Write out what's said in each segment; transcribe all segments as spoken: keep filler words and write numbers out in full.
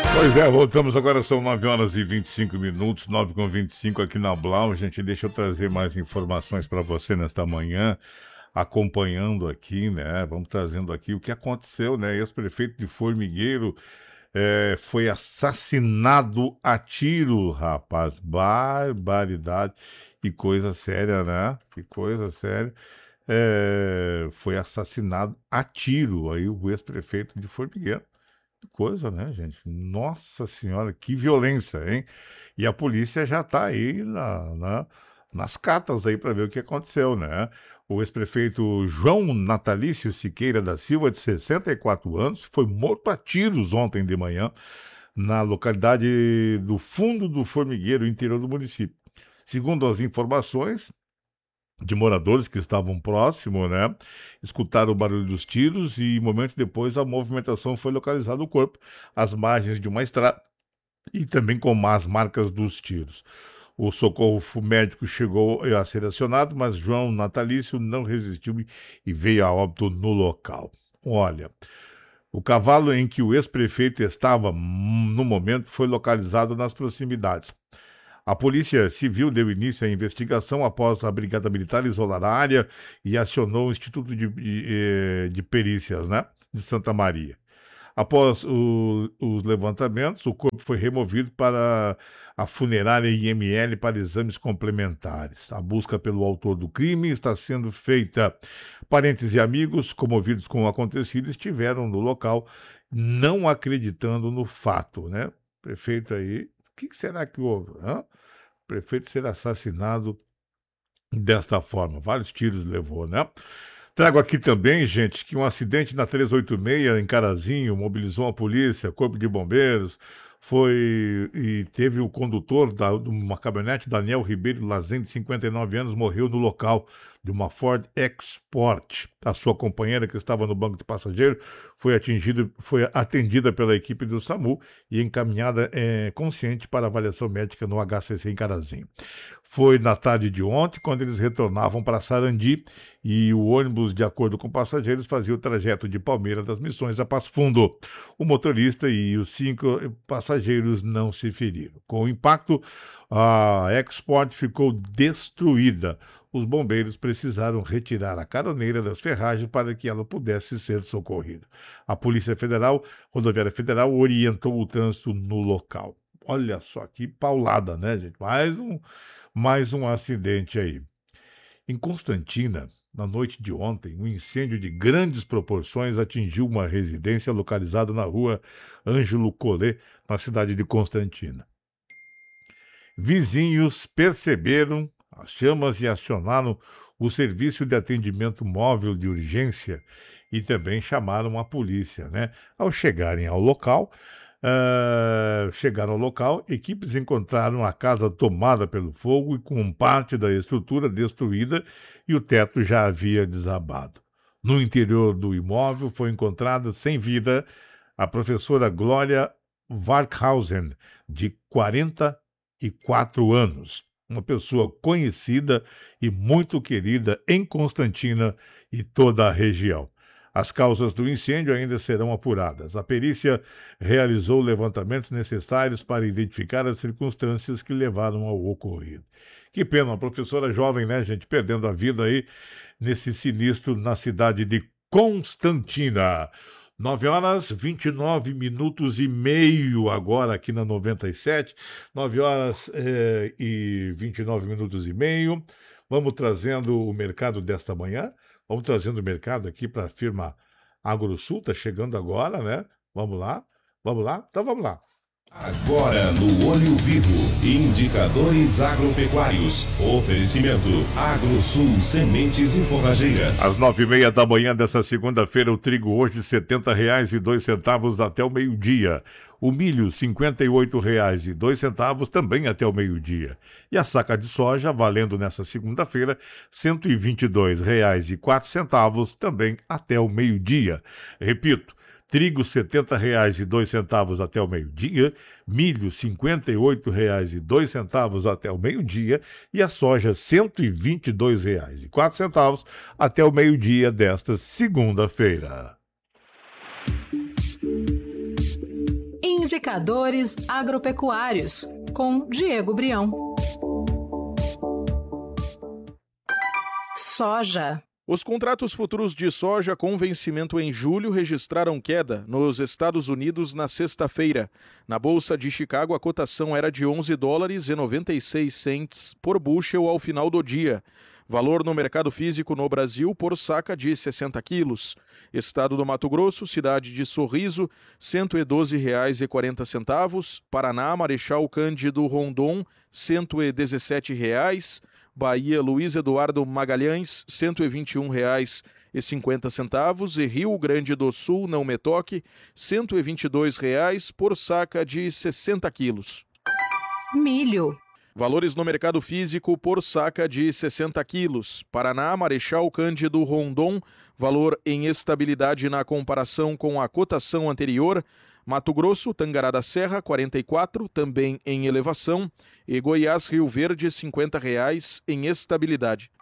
Pois é, voltamos agora, são nove horas e vinte e cinco minutos, nove com vinte e cinco aqui na Blau. Gente, deixa eu trazer mais informações para você nesta manhã, acompanhando aqui, né? Vamos trazendo aqui o que aconteceu, né? Ex-prefeito de Formigueiro é, foi assassinado a tiro, rapaz. Barbaridade. Que coisa séria, né? Que coisa séria. É, foi assassinado a tiro aí o ex-prefeito de Formigueiro. Coisa, né, gente? Nossa Senhora, que violência, hein? E a polícia já está aí na, na- nas catas aí para ver o que aconteceu, né? O ex-prefeito João Natalício Siqueira da Silva, de sessenta e quatro anos, foi morto a tiros ontem de manhã na localidade do Fundo do Formigueiro, interior do município. Segundo as informações, de moradores que estavam próximos, né? Escutaram o barulho dos tiros e momentos depois a movimentação foi localizada o corpo às margens de uma estrada e também com as marcas dos tiros. O socorro médico chegou a ser acionado, mas João Natalício não resistiu e veio a óbito no local. Olha, o cavalo em que o ex-prefeito estava no momento foi localizado nas proximidades. A Polícia Civil deu início à investigação após a Brigada Militar isolar a área e acionou o Instituto de, de, eh, de Perícias, né, de Santa Maria. Após o- os levantamentos, o corpo foi removido para a funerária I M L para exames complementares. A busca pelo autor do crime está sendo feita. Parentes e amigos, comovidos com o acontecido, estiveram no local, não acreditando no fato, né? Prefeito aí, o que que será que houve? Hã? Prefeito ser assassinado desta forma. Vários tiros levou, né? Trago aqui também, gente, que um acidente na trezentos e oitenta e seis em Carazinho mobilizou a polícia, corpo de bombeiros, foi e teve o condutor da, de uma caminhonete, Daniel Ribeiro Lazen, de cinquenta e nove anos, morreu no local de uma Ford Export. A sua companheira, que estava no banco de passageiro, foi, atingido, foi atendida pela equipe do SAMU e encaminhada é, consciente para avaliação médica no H C C em Carazinho. Foi na tarde de ontem, quando eles retornavam para Sarandi, e o ônibus, de acordo com passageiros, fazia o trajeto de Palmeira das Missões a Passo Fundo. O motorista e os cinco passageiros não se feriram. Com o impacto, a Export ficou destruída. Os bombeiros precisaram retirar a caroneira das ferragens para que ela pudesse ser socorrida. A Polícia Federal, Rodoviária Federal, orientou o trânsito no local. Olha só que paulada, né, gente? Mais um, mais um acidente aí. Em Constantina, na noite de ontem, um incêndio de grandes proporções atingiu uma residência localizada na rua Ângelo Collet, na cidade de Constantina. Vizinhos perceberam as chamas e acionaram o serviço de atendimento móvel de urgência e também chamaram a polícia, né? Ao chegarem ao local, Uh, chegaram ao local, equipes encontraram a casa tomada pelo fogo e com parte da estrutura destruída e o teto já havia desabado. No interior do imóvel foi encontrada sem vida a professora Glória Warkhausen, de quarenta e quatro anos, uma pessoa conhecida e muito querida em Constantina e toda a região. As causas do incêndio ainda serão apuradas. A perícia realizou levantamentos necessários para identificar as circunstâncias que levaram ao ocorrido. Que pena, uma professora jovem, né, gente, perdendo a vida aí nesse sinistro na cidade de Constantina. Nove horas, vinte e nove minutos e meio agora aqui na noventa e sete. Nove horas eh, e vinte e nove minutos e meio. Vamos trazendo o mercado desta manhã. Vamos trazendo o mercado aqui para a firma AgroSul, está chegando agora, né? Vamos lá, vamos lá, então vamos lá. Agora no Olho Vivo, indicadores agropecuários, oferecimento AgroSul Sementes e Forrageiras. Às nove e meia da manhã dessa segunda-feira, o trigo hoje setenta reais e dois centavos até o meio-dia. O milho cinquenta e oito reais e dois centavos também até o meio-dia. E a saca de soja, valendo nessa segunda-feira, cento e vinte e dois reais e quatro centavos também até o meio-dia. Repito, trigo setenta reais e dois centavos até o meio-dia, milho cinquenta e oito reais e dois centavos até o meio-dia e a soja cento e vinte e dois reais e quatro centavos até o meio-dia desta segunda-feira. Indicadores agropecuários, com Diego Brião. Soja. Os contratos futuros de soja com vencimento em julho registraram queda nos Estados Unidos na sexta-feira. Na Bolsa de Chicago, a cotação era de onze dólares e noventa e seis centes por bushel ao final do dia. Valor no mercado físico no Brasil por saca de sessenta quilos. Estado do Mato Grosso, cidade de Sorriso, cento e doze reais e quarenta centavos. Paraná, Marechal Cândido Rondon, cento e dezessete reais. Bahia, Luiz Eduardo Magalhães, cento e vinte e um reais e cinquenta centavos. E Rio Grande do Sul, Não Me Toque, cento e vinte e dois reais por saca de sessenta quilos. Milho. Valores no mercado físico por saca de sessenta quilos. Paraná, Marechal Cândido Rondon, valor em estabilidade na comparação com a cotação anterior. Mato Grosso, Tangará da Serra, quarenta e quatro, também em elevação. E Goiás, Rio Verde, cinquenta reais em estabilidade.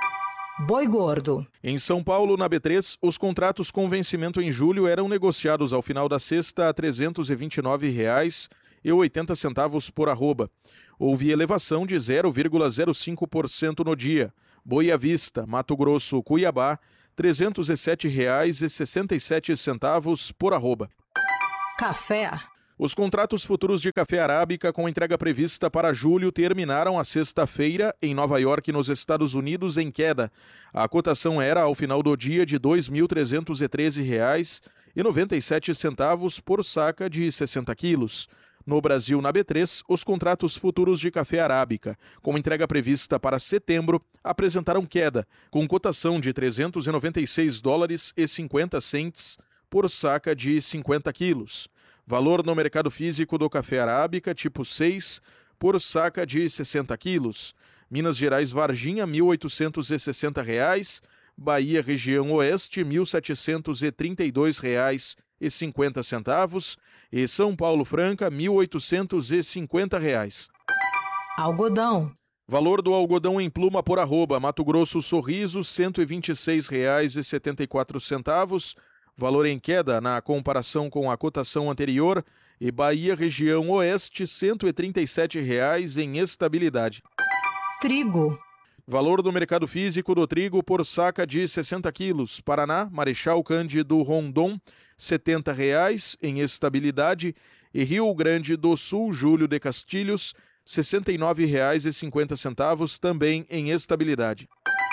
Boi gordo. Em São Paulo, na B três, os contratos com vencimento em julho eram negociados ao final da sexta a trezentos e vinte e nove reais e oitenta centavos por arroba. Houve elevação de zero vírgula zero cinco por cento no dia. Boi à vista, Mato Grosso, Cuiabá, trezentos e sete reais e sessenta e sete centavos por arroba. Café. Os contratos futuros de café arábica com entrega prevista para julho terminaram a sexta-feira em Nova York, nos Estados Unidos, em queda. A cotação era, ao final do dia, de dois mil trezentos e treze reais e noventa e sete centavos por saca de sessenta quilos. No Brasil, na B três, os contratos futuros de café arábica, com entrega prevista para setembro, apresentaram queda, com cotação de trezentos e noventa e seis dólares e cinquenta centes por saca de cinquenta quilos. Valor no mercado físico do café arábica tipo seis por saca de sessenta quilos. Minas Gerais, Varginha, mil oitocentos e sessenta reais. Bahia, região oeste, mil setecentos e trinta e dois reais e cinquenta centavos. E São Paulo, Franca, mil oitocentos e cinquenta reais. Algodão. Valor do algodão em pluma por arroba, Mato Grosso, Sorriso, cento e vinte e seis reais e setenta e quatro centavos. Valor em queda na comparação com a cotação anterior. E Bahia, região oeste, cento e trinta e sete reais em estabilidade. Trigo. Valor do mercado físico do trigo por saca de sessenta quilos. Paraná, Marechal Cândido Rondon, setenta reais em estabilidade. E Rio Grande do Sul, Júlio de Castilhos, sessenta e nove reais e cinquenta centavos, também em estabilidade.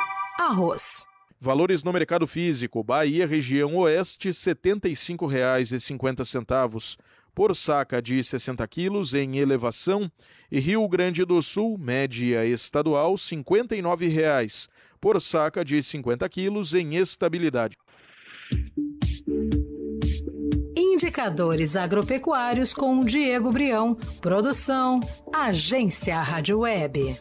Arroz. Valores no mercado físico. Bahia, região oeste, setenta e cinco reais e cinquenta centavos por saca de sessenta quilos em elevação. E Rio Grande do Sul, média estadual, cinquenta e nove reais por saca de cinquenta quilos em estabilidade. Indicadores agropecuários com Diego Brião. Produção, Agência Rádio Web.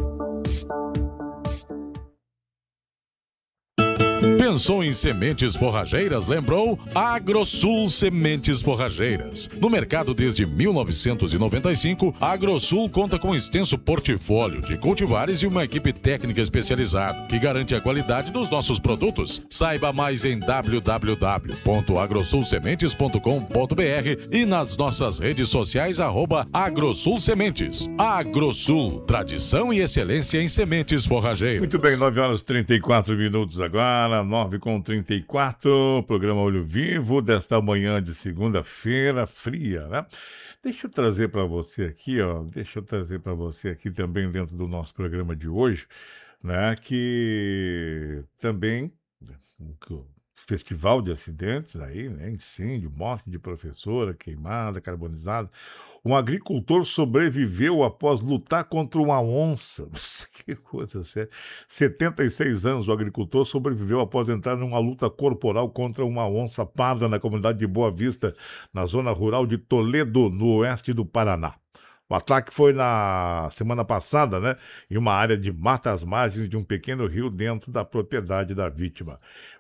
Pensou em sementes forrageiras? Lembrou? AgroSul Sementes Forrageiras. No mercado desde mil novecentos e noventa e cinco, a AgroSul conta com um extenso portfólio de cultivares e uma equipe técnica especializada que garante a qualidade dos nossos produtos. Saiba mais em w w w ponto agrosul sementes ponto com ponto b r e nas nossas redes sociais arroba AgroSul Sementes. AgroSul, tradição e excelência em sementes forrageiras. Muito bem, nove horas e trinta e quatro minutos agora, nove com trinta e quatro, programa Olho Vivo desta manhã de segunda-feira, fria, né? Deixa eu trazer para você aqui, ó, deixa eu trazer para você aqui também dentro do nosso programa de hoje, né, que também o festival de acidentes aí, né, incêndio, morte de professora, queimada, carbonizada. Um agricultor sobreviveu após lutar contra uma onça. Que coisa séria. setenta e seis anos, o agricultor sobreviveu após entrar numa luta corporal contra uma onça parda na comunidade de Boa Vista, na zona rural de Toledo, no oeste do Paraná. O ataque foi na semana passada, né, em uma área de mata às margens de um pequeno rio dentro da propriedade da vítima.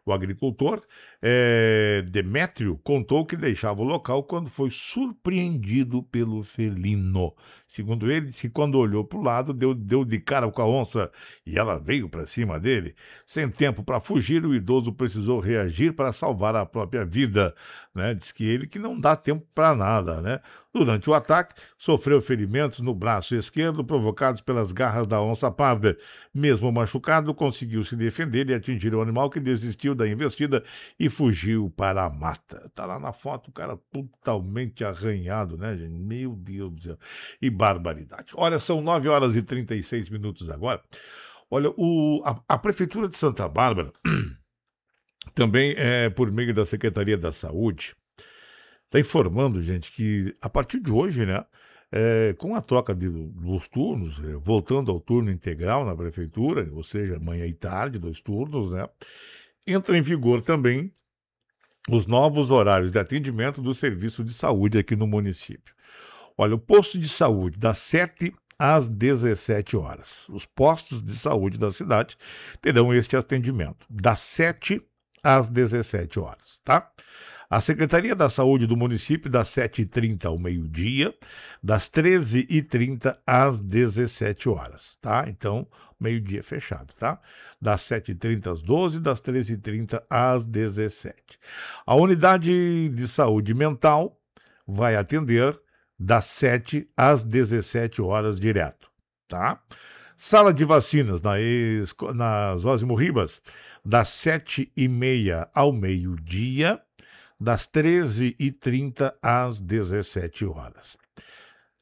O agricultor é, Demétrio contou que deixava o local quando foi surpreendido pelo felino. Segundo ele, disse que quando olhou para o lado, deu, deu de cara com a onça e ela veio para cima dele. Sem tempo para fugir, o idoso precisou reagir para salvar a própria vida. Né? Diz que ele que não dá tempo para nada. Né? Durante o ataque, sofreu ferimentos no braço esquerdo provocados pelas garras da onça parda. Mesmo machucado, conseguiu se defender e atingir o animal, que desistiu da investida e fugiu para a mata. Tá lá na foto o cara totalmente arranhado, né, gente? Meu Deus do céu. E barbaridade. Olha, são nove horas e trinta e seis minutos agora. Olha, o, a, a Prefeitura de Santa Bárbara, também é por meio da Secretaria da Saúde, está informando, gente, que a partir de hoje, né, é, com a troca de, dos turnos, é, voltando ao turno integral na Prefeitura, ou seja, manhã e tarde, dois turnos, né, entra em vigor também os novos horários de atendimento do serviço de saúde aqui no município. Olha, o posto de saúde das sete às dezessete horas. Os postos de saúde da cidade terão este atendimento das sete às dezessete horas, tá? A Secretaria da Saúde do município das sete e trinta ao meio-dia, das treze e trinta às dezessete horas, tá? Então, meio-dia fechado, tá? Das sete e trinta às doze, das treze e trinta às dezessete. A unidade de saúde mental vai atender das sete às dezessete horas direto, tá? Sala de vacinas na, ex... na Zósimo Ribas, das sete e meia ao meio-dia, das treze e trinta às dezessete horas.